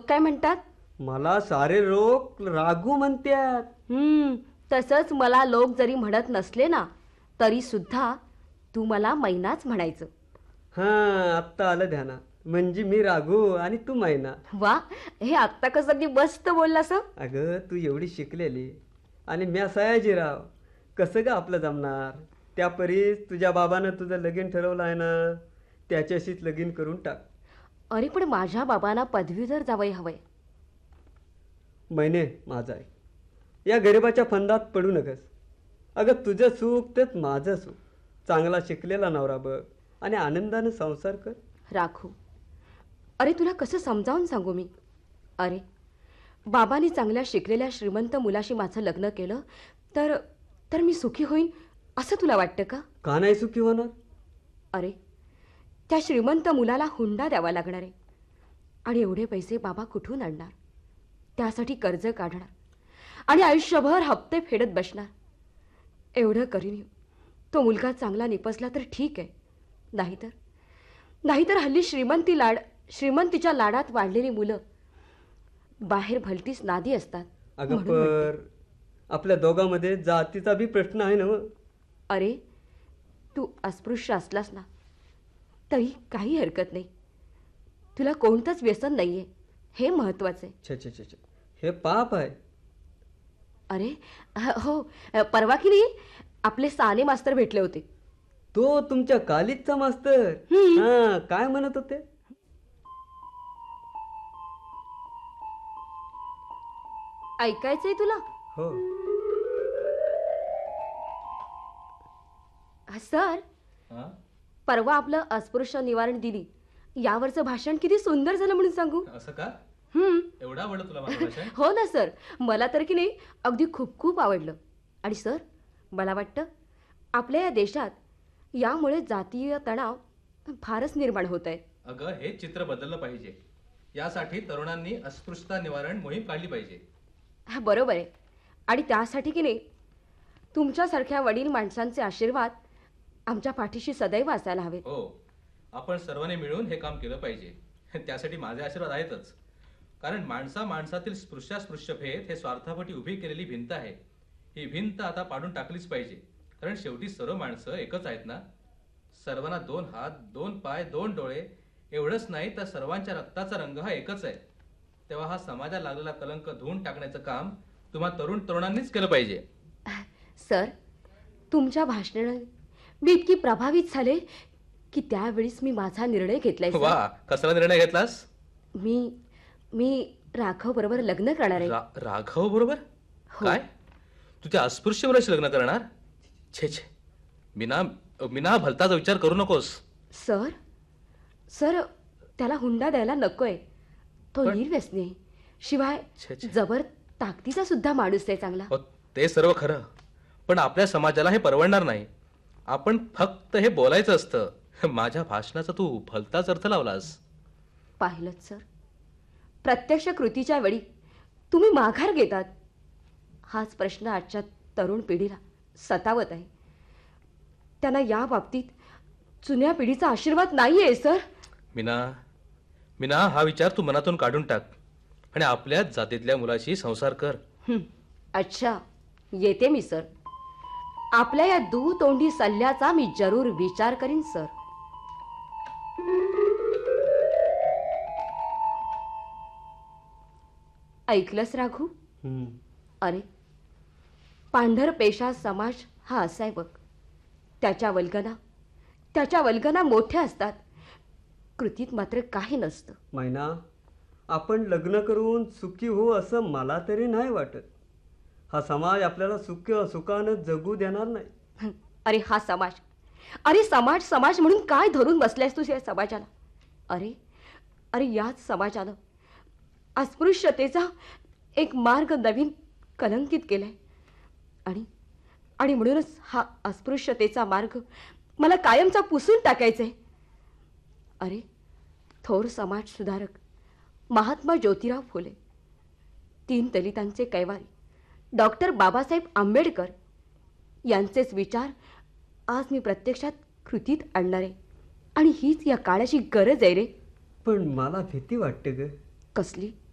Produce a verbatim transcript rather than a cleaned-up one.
काय म्हणतात? मला सारे लोक राघू म्हणतात. हम्म तसंच मला लोक जरी म्हणत नसले ना तरी सुद्धा तू मला मैनाच म्हणायचं. हां, आत्ता आलं ध्यानात. म्हणजे मी राघू आणि तू मैना. वा, हे आत्ता कसं अगदी मस्त बोललास हं? अगं तू एवढी शिकलेली आणि म्या सयाजीराव, कसं ग आपलं जमणार? त्या परीस तुझ्या बाबानं तुझं लगीन ठरवलं आहे ना, त्याच्याशीच लगीन करून टाक. अरे पण माझ्या बाबांना पदवीधर जावई हवंय. मैने माझा आहे, या गरिबाच्या फंदात पडू नकस. अगं तुझं सुख तेच माझं सुख. चांगला शिकलेला नवरा बघ आणि आनंदानं संसार कर. राखू, अरे तुला कसं समजावून सांगू मी? अरे बाबांनी चांगल्या शिकलेल्या श्रीमंत मुलाशी माझं लग्न केलं तर तर मी सुखी होईन असं तुला वाटतं का? का नाही सुखी होणार? अरे त्या श्रीमंत मुलाला हुंडा द्यावा लागणार आहे आणि एवढे पैसे बाबा कुठून आणणार? त्यासाठी कर्ज काढणार आणि आयुष्यभर हप्ते फेडत बसणार. एवढं करीन तो मुलगा चांगला निपसला तर ठीक आहे, नाहीतर नाहीतर हल्ली श्रीमंती लाड श्रीमंतीच्या लाडात वाढलेली मुलं बाहेर भलतीच नादी असतात. अगं म्हणून म्हणते. पर आपल्या दोघांमध्ये जातीचा बी प्रश्न आहे ना मग. अरे तू अस्पृश्य असलास ना तरी काही हरकत नाही. तुला कोणतंच व्यसन नाहीये, हे महत्वाचं आहे. छे छे छे छे, हे पाप आहे. अरे अ- हो अ, परवा की नाही आपले साने मास्तर भेटले होते. तो तुमच्या कालीजचा मास्तर? हम्म. हा, काय म्हणत होते? ऐकायचंय तुला? हो. सर, परवा आपलं अस्पृश्य निवारण दिली यावरचं भाषण किती सुंदर झालं म्हणून सांगू? असं का? हम्म. एवढं आवडलं तुला माझं भाषण? हो ना सर, मला तर की नाही अगदी खूप खूप आवडलं. आणि सर, मला वाटतं आपल्या या देशात यामुळे जातीय तणाव फारच निर्माण होत आहे. अगं हे चित्र बदललं पाहिजे. यासाठी तरुणांनी अस्पृश्यता निवारण मोहीम काढली पाहिजे. हा, बरोबर आहे. आणि त्यासाठी की नाही तुमच्यासारख्या वडील माणसांचे आशीर्वाद आमच्या पाठीशी सदैव असायला हवेत. हो, आपण सर्वांनी मिळून हे काम केलं पाहिजे. त्यासाठी माझे आशीर्वाद आहेतच. कारण माणसा माणसातील स्पृश्यास्पृश्य भेद हे स्वार्थापोटी उभी केलेली भिंत आहे. ही भिंत आता पाडून टाकलीच पाहिजे. कारण शेवटी सर्व माणसं एकच आहेत ना. सर्वांना दोन हात, दोन पाय, दोन डोळे एवढंच नाही तर सर्वांच्या रक्ताचा रंग हा एकच आहे. तेव्हा हा समाजाला लागलेला कलंक धुवून टाकण्याचं काम तुम्हा तरुण तरुणांनीच केलं पाहिजे. सर, तुमच्या भाषणाने मी इतकी प्रभावित झाले की त्यावेळीस मी माझा निर्णय घेतलाय. सर, वा, कसला निर्णय घेतलास? मी मी राघव बरोबर लग्न करणार आहे. रा- राघव बरोबर? हो. काय? तू त्या अस्पृश्य मुलाशी लग्न करणार? छे छे, मीना मीना भलताचा विचार करू नकोस. सर सर त्याला हुंडा द्यायला नकोय. तो पण- निर्व्यसनी आहे. शिवाय छे छे. जबर ताकदीचा सुद्धा माणूस आहे चांगला. हो, ते सर्व खरं, पण आपल्या समाजाला हे परवडणार नाही. आपण फक्त हे बोलायचं असतं. माझ्या भाषणाचा तू भलताच अर्थ लावलास. पाहिलंत सर, प्रत्यक्ष कृतीच्या वेळी तुम्ही माघार घेतात. हाच प्रश्न आजच्या तरुण पिढीला सतावत आहे. त्यांना या बाबतीत जुन्या पिढीचा आशीर्वाद नाही आहे. सर, मीना मीना हा विचार तू मनातून काढून टाक आणि आपल्याच जातीतल्या मुलाशी संसार कर. हं, अच्छा, येते मी सर. आपल्या या दुतोंडी सल्ल्याचा मी जरूर विचार करीन सर. ऐकलंस राघू? हम्म. अरे पांढर पेशा समाज हा असाय बघ. त्याच्या वल्गना त्याच्या वल्गना मोठ्या असतात, कृतीत मात्र काही नसतं. मैना, आपण लग्न करून सुखी हो असं मला तरी नाही वाटत. हा समाज आपल्याला सुख सुखानं जगू देणार नाही. हं, अरे हा समाज अरे समाज समाज म्हणून काय धरून बसलायस तू या समाजाला? अरे अरे याच समाजानं अस्पृश्यतेचा एक मार्ग नवीन कलंकित केलाय. आणि आणि म्हणूनच हा अस्पृश्यतेचा मार्ग मला कायमचा पुसून टाकायचा आहे. अरे थोर समाज सुधारक महात्मा ज्योतिराव फुले, तीन दलितांचे कैवारी डॉक्टर बाबासाहेब आंबेडकर यांचेच विचार आज मी प्रत्यक्षात कृतीत आणणार आहे. आणि हीच या काळाची गरज आहे रे. पण मला भीती वाटते ग. कसली?